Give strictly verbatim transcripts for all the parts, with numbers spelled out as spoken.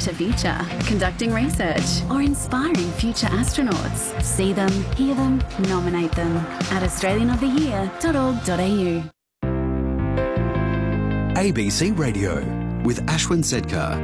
brighter future, conducting research, or inspiring future astronauts. See them, hear them, nominate them at australian of the year dot org dot a u. A B C Radio with Ashwin Sedkar.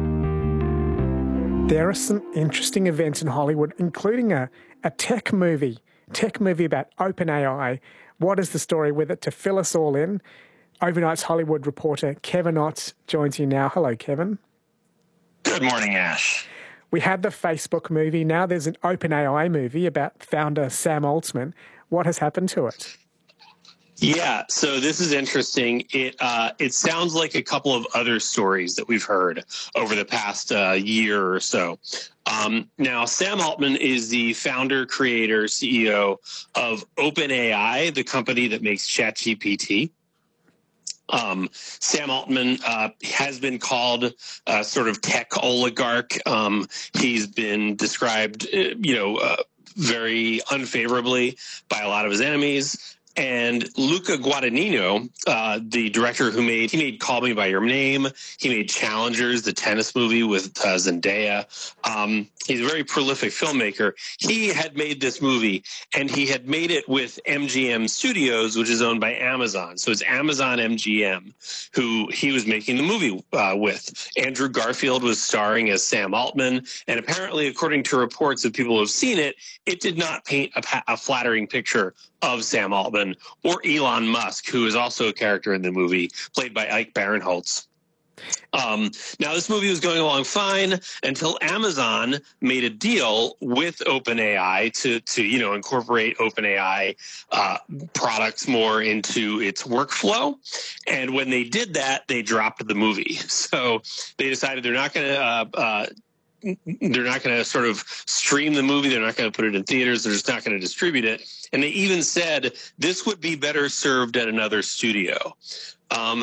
There are some interesting events in Hollywood, including a, a tech movie, tech movie about OpenAI. What is the story with it? To fill us all in, Overnight's Hollywood reporter Kevin Ott joins you now. Hello, Kevin. Good morning, Ash. We had the Facebook movie. Now there's an OpenAI movie about founder Sam Altman. What has happened to it? Yeah, so this is interesting. It uh, it sounds like a couple of other stories that we've heard over the past uh, year or so. Um, now, Sam Altman is the founder, creator, C E O of OpenAI, the company that makes ChatGPT. Um, Sam Altman uh, has been called a sort of tech oligarch. Um, he's been described, uh, you know, uh, very unfavorably by a lot of his enemies. And Luca Guadagnino, uh, the director who made, he made Call Me By Your Name. He made Challengers, the tennis movie with uh, Zendaya. Um, he's a very prolific filmmaker. He had made this movie, and he had made it with M G M Studios, which is owned by Amazon. So it's Amazon M G M who he was making the movie uh, with. Andrew Garfield was starring as Sam Altman. And apparently, according to reports of people who have seen it, it did not paint a, a flattering picture of Sam Altman or Elon Musk, who is also a character in the movie, played by Ike Barinholtz. Um, now, this movie was going along fine until Amazon made a deal with OpenAI to, to you know, incorporate OpenAI uh, products more into its workflow. And when they did that, they dropped the movie. So they decided they're not going to uh, uh, they're not going to sort of stream the movie. They're not going to put it in theaters. They're just not going to distribute it. And they even said this would be better served at another studio. Um,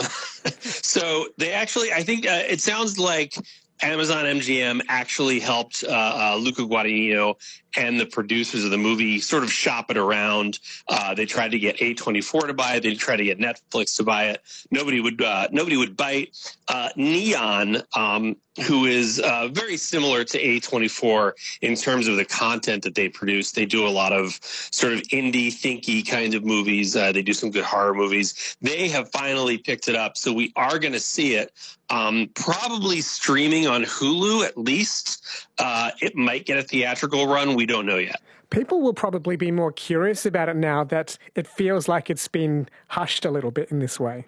so they actually, I think uh, it sounds like Amazon M G M actually helped uh, uh, Luca Guadagnino and the producers of the movie sort of shop it around. Uh, they tried to get A twenty-four to buy it. They tried to get Netflix to buy it. Nobody would. Uh, nobody would bite. Uh, Neon, um, who is uh, very similar to A twenty-four in terms of the content that they produce. They do a lot of sort of indie, thinky kind of movies. Uh, they do some good horror movies. They have finally picked it up, so we are going to see it. Um, probably streaming on Hulu at least. Uh, it might get a theatrical run. We don't know yet. People will probably be more curious about it now that it feels like it's been hushed a little bit in this way.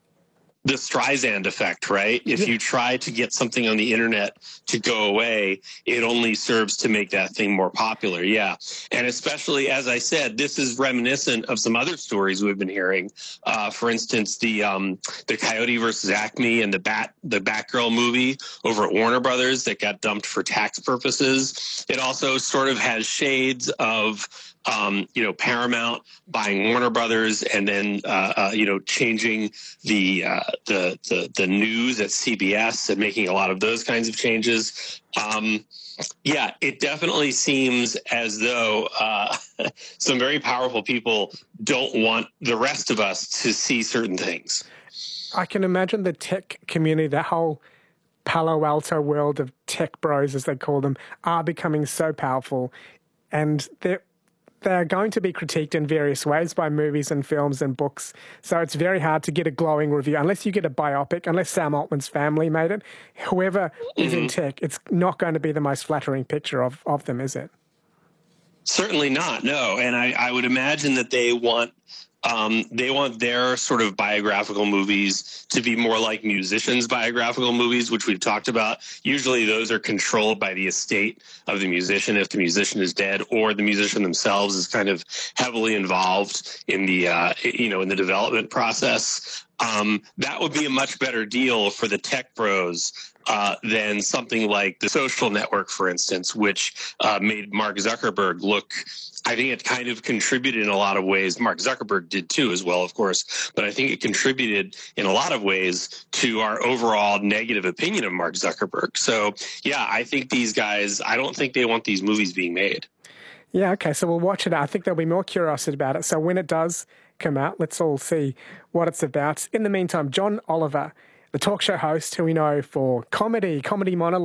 The Streisand effect, right? If you try to get something on the internet to go away, it only serves to make that thing more popular. Yeah. And especially, as I said, this is reminiscent of some other stories we've been hearing. Uh, for instance, the um, the Coyote versus Acme and the Bat the Batgirl movie over at Warner Brothers that got dumped for tax purposes. It also sort of has shades of Um, you know, Paramount buying Warner Brothers and then, uh, uh, you know, changing the, uh, the the the news at C B S and making a lot of those kinds of changes. Um, yeah, it definitely seems as though uh, some very powerful people don't want the rest of us to see certain things. I can imagine the tech community, that whole Palo Alto world of tech bros, as they call them, are becoming so powerful, and they're They're going to be critiqued in various ways by movies and films and books. So it's very hard to get a glowing review unless you get a biopic, unless Sam Altman's family made it. Whoever mm-hmm. is in tech, it's not going to be the most flattering picture of, of them, is it? Certainly not, no. And I, I would imagine that they want Um, they want their sort of biographical movies to be more like musicians' biographical movies, which we've talked about. Usually those are controlled by the estate of the musician if the musician is dead, or the musician themselves is kind of heavily involved in the, uh, you know, in the development process. Um, that would be a much better deal for the tech bros uh, than something like The Social Network, for instance, which uh, made Mark Zuckerberg look, I think it kind of contributed in a lot of ways. Mark Zuckerberg did too as well, of course, but I think it contributed in a lot of ways to our overall negative opinion of Mark Zuckerberg. So, yeah, I think these guys, I don't think they want these movies being made. Yeah, okay, so we'll watch it. I think there'll be more curiosity about it. So when it does come out, let's all see what it's about. In the meantime, John Oliver, the talk show host who we know for comedy, comedy monologue,